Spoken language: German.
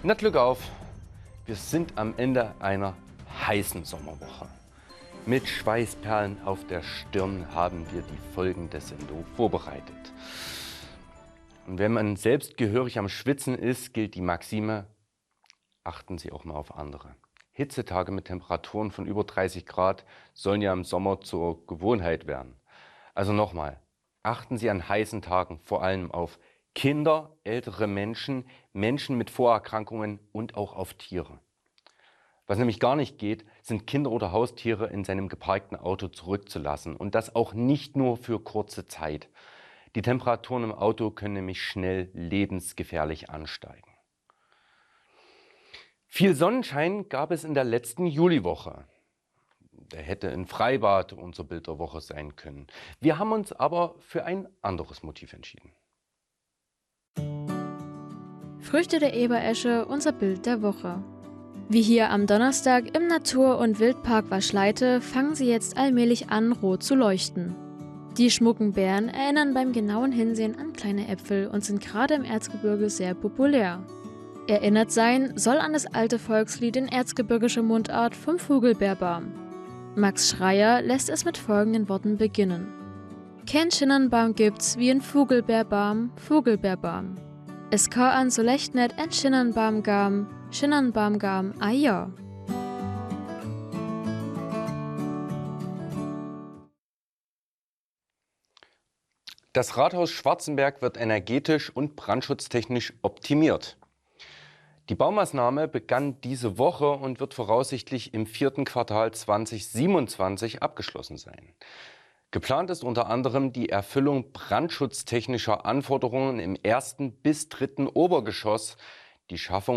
Na, Glück auf! Wir sind am Ende einer heißen Sommerwoche. Mit Schweißperlen auf der Stirn haben wir die folgende Sendung vorbereitet. Und wenn man selbst gehörig am Schwitzen ist, gilt die Maxime: achten Sie auch mal auf andere. Hitzetage mit Temperaturen von über 30 Grad sollen ja im Sommer zur Gewohnheit werden. Also nochmal, achten Sie an heißen Tagen vor allem auf Kinder, ältere Menschen, Menschen mit Vorerkrankungen und auch auf Tiere. Was nämlich gar nicht geht, sind Kinder oder Haustiere in seinem geparkten Auto zurückzulassen. Und das auch nicht nur für kurze Zeit. Die Temperaturen im Auto können nämlich schnell lebensgefährlich ansteigen. Viel Sonnenschein gab es in der letzten Juliwoche. Der hätte ein Freibad unser Bild der Woche sein können. Wir haben uns aber für ein anderes Motiv entschieden. Früchte der Eberesche, unser Bild der Woche. Wie hier am Donnerstag im Natur- und Wildpark Waschleite fangen sie jetzt allmählich an, rot zu leuchten. Die schmucken Beeren erinnern beim genauen Hinsehen an kleine Äpfel und sind gerade im Erzgebirge sehr populär. Erinnert sein soll an das alte Volkslied in erzgebirgischer Mundart vom Vogelbeerbaum. Max Schreyer lässt es mit folgenden Worten beginnen: Kein Schinnernbaum gibt's wie ein Vogelbeerbaum, Vogelbeerbaum. Es kann an so leicht net ein Schinnernbaum gam, ah ja. Das Rathaus Schwarzenberg wird energetisch und brandschutztechnisch optimiert. Die Baumaßnahme begann diese Woche und wird voraussichtlich im 4. Quartal 2027 abgeschlossen sein. Geplant ist unter anderem die Erfüllung brandschutztechnischer Anforderungen im 1. bis 3. Obergeschoss, die Schaffung